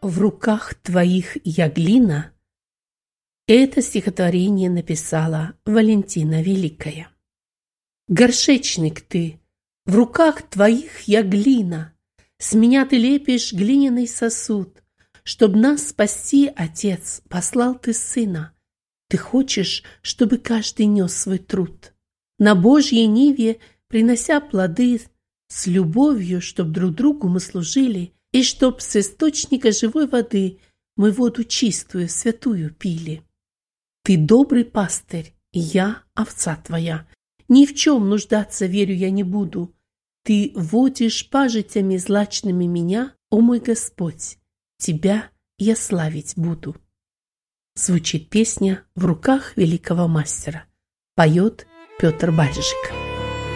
В руках твоих я глина. Это стихотворение написала Валентина Великая. Горшечник ты, в руках твоих я глина. С меня ты лепишь глиняный сосуд. Чтоб нас спасти, Отец, послал ты Сына. Ты хочешь, чтобы каждый нес свой труд. На Божьей ниве, принося плоды, с любовью, чтоб друг другу мы служили, и чтоб с источника живой воды мы воду чистую, святую пили. Ты добрый пастырь, и я овца твоя. Ни в чем нуждаться, верю, я не буду. Ты водишь пажитями злачными меня, о мой Господь, тебя я славить буду. Звучит песня в руках великого мастера. Поет Петр Бальжик.